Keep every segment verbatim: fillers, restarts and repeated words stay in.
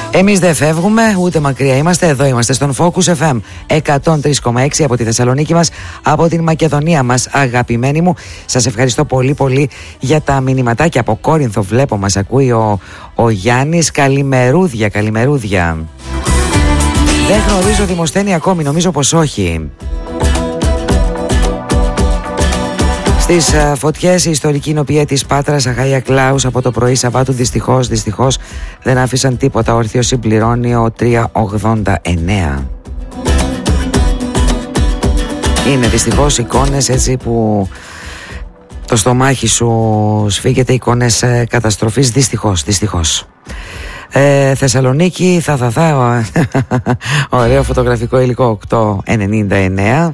Εμείς δεν φεύγουμε, ούτε μακριά είμαστε. Εδώ είμαστε στον Focus εφ εμ εκατόν τρία κόμμα έξι από τη Θεσσαλονίκη μας, από την Μακεδονία μας, αγαπημένοι μου. Σας ευχαριστώ πολύ πολύ για τα μηνυματάκια. Από Κόρινθο βλέπω μας ακούει ο, ο Γιάννης. Καλημερούδια, καλημερούδια. Δεν γνωρίζω Δημοσθένη ακόμη, νομίζω πως όχι. Στις uh, φωτιές η ιστορική νοπία της Πάτρας, Αχάια Κλάους, από το πρωί Σαββάτου δυστυχώς, δυστυχώς δεν άφησαν τίποτα. Όρθιο συμπληρώνει ο τριακόσια ογδόντα εννέα. Είναι δυστυχώς εικόνες έτσι που το στομάχι σου σφίγγεται, εικόνες ε, καταστροφής, δυστυχώς, δυστυχώς. Ε, Θεσσαλονίκη, θα θα θα ωραίο φωτογραφικό υλικό, οκτώ ενενήντα εννέα.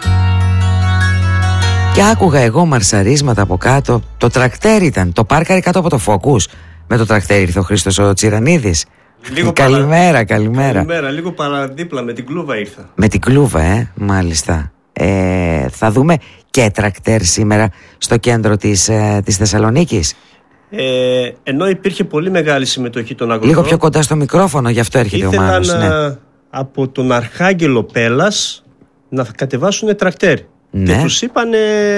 Και άκουγα εγώ μαρσαρίσματα από κάτω. Το τρακτέρ ήταν, το πάρκαρε κάτω από το Focus. Με το τρακτέρ ήρθε ο Χρήστος ο Τσιρανίδης. Λίγο καλημέρα, παρα... καλημέρα. Καλημέρα, λίγο παραδίπλα, με την κλούβα ήρθα. Με την κλούβα, ε, μάλιστα. Ε, θα δούμε και τρακτέρ σήμερα στο κέντρο της, ε, της Θεσσαλονίκης. Ε, ενώ υπήρχε πολύ μεγάλη συμμετοχή των αγροτών. Λίγο πιο κοντά στο μικρόφωνο, γι' αυτό έρχεται ο Μάνος. Ήθελαν ναι. από τον Αρχάγγελο Πέλας να κατεβάσουν τρακτέρ. Ναι. Και τους είπαν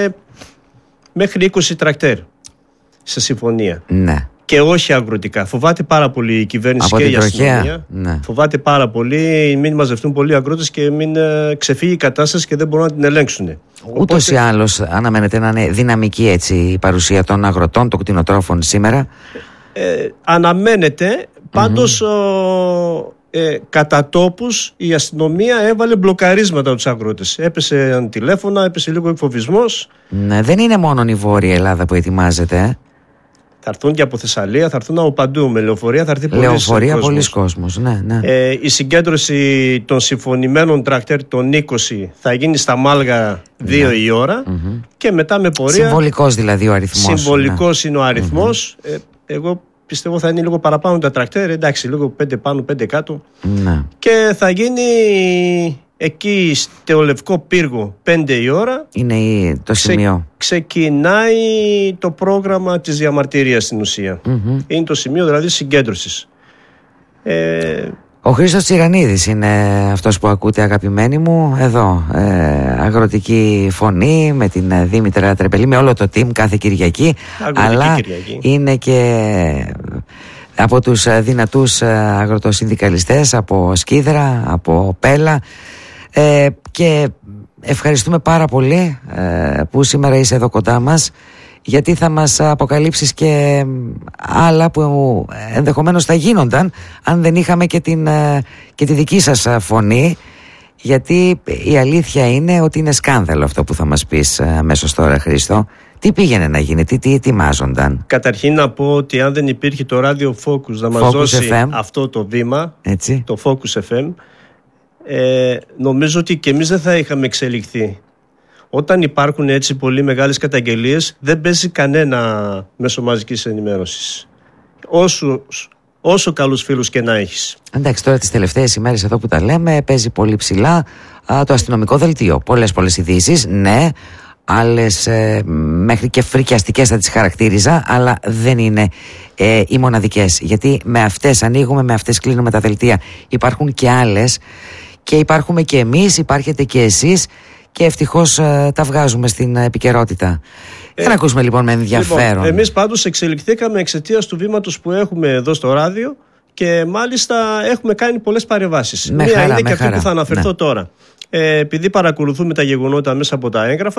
μέχρι είκοσι τρακτέρ σε συμφωνία. Ναι. Και όχι αγροτικά. Φοβάται πάρα πολύ η κυβέρνηση από και η αστυνομία. Ναι. Φοβάται πάρα πολύ μην μαζευτούν πολλοί αγρότες και μην ε, ξεφύγει η κατάσταση και δεν μπορούν να την ελέγξουν. Ούτως Οπότε... ή άλλως αναμένεται να είναι δυναμική έτσι η παρουσία των αγροτών, των κτηνοτρόφων σήμερα. Ε, αναμένεται. Πάντως mm-hmm. Ε, κατά τόπους η αστυνομία έβαλε μπλοκαρίσματα τους αγρότες. Έπεσε τηλέφωνα, έπεσε λίγο εκφοβισμός. Ναι, δεν είναι μόνο η Βόρεια Ελλάδα που ετοιμάζεται. Ε. Θα έρθουν και από Θεσσαλία, θα έρθουν από παντού. Με λεωφορεία θα έρθει πολλοί κόσμος. Λεωφορεία, πολλοί κόσμος. Ναι, ναι. Ε, η συγκέντρωση των συμφωνημένων τρακτέρ των είκοσι θα γίνει στα Μάλγα δύο ναι. η ώρα mm-hmm. και μετά με πορεία. Συμβολικός δηλαδή ο αριθμός. Συμβολικός ναι. είναι ο αριθμός. Mm-hmm. Ε, εγώ πιστεύω θα είναι λίγο παραπάνω τα τρακτέρ, εντάξει, λίγο πέντε πάνω, πέντε κάτω. Ναι. Και θα γίνει εκεί στο Λευκό Πύργο πέντε η ώρα. Είναι το σημείο. Ξε, ξεκινάει το πρόγραμμα της διαμαρτυρίας στην ουσία. Mm-hmm. Είναι το σημείο δηλαδή συγκέντρωσης. Ε, Ο Χρήστος Τσιρανίδης είναι αυτός που ακούτε, αγαπημένοι μου. Εδώ, ε, αγροτική φωνή με την Δήμητρα Τρεπελή, με όλο το team κάθε Κυριακή. Αγροτική αλλά Κυριακή. Είναι και από τους δυνατούς αγροτοσυνδικαλιστές, από Σκίδρα, από Πέλα. Ε, και ευχαριστούμε πάρα πολύ ε, που σήμερα είσαι εδώ κοντά μας, γιατί θα μας αποκαλύψεις και άλλα που ενδεχομένως θα γίνονταν αν δεν είχαμε και, την, και τη δική σας φωνή, γιατί η αλήθεια είναι ότι είναι σκάνδαλο αυτό που θα μας πεις αμέσως τώρα, Χρήστο. Τι πήγαινε να γίνει, τι, τι ετοιμάζονταν? Καταρχήν να πω ότι αν δεν υπήρχε το Radio Focus να μας Focus δώσει εφ εμ. αυτό το βήμα, έτσι. Το Focus εφ εμ, ε, νομίζω ότι και εμείς δεν θα είχαμε εξελιχθεί. Όταν υπάρχουν έτσι πολύ μεγάλες καταγγελίες, δεν παίζει κανένα μέσο μαζικής ενημέρωσης. Όσο, όσο καλούς φίλους και να έχεις. Εντάξει, τώρα τις τελευταίες ημέρες εδώ που τα λέμε, παίζει πολύ ψηλά α, το αστυνομικό δελτίο. Πολλές πολλές ειδήσεις, ναι. Άλλες ε, μέχρι και φρικιαστικές θα τις χαρακτήριζα, αλλά δεν είναι ε, οι μοναδικές. Γιατί με αυτές ανοίγουμε, με αυτές κλείνουμε τα δελτία. Υπάρχουν και άλλες και υπάρχουμε και εμείς, υπάρχετε και εσείς. Και ευτυχώς ε, τα βγάζουμε στην ε, επικαιρότητα. Ε, Θα ακούσουμε λοιπόν με ενδιαφέρον. Λοιπόν, εμείς πάντως εξελιχθήκαμε εξαιτίας του βήματος που έχουμε εδώ στο ράδιο και μάλιστα έχουμε κάνει πολλές παρεμβάσεις. Με Μία χαρά, είναι με και αυτή χαρά. που θα αναφερθώ ναι. τώρα. Ε, επειδή παρακολουθούμε τα γεγονότα μέσα από τα έγγραφα,